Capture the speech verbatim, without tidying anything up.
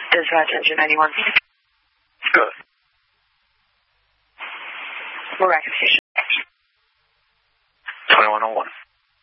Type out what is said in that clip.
Dispatch engine ninety-one. Good. We're back at the station.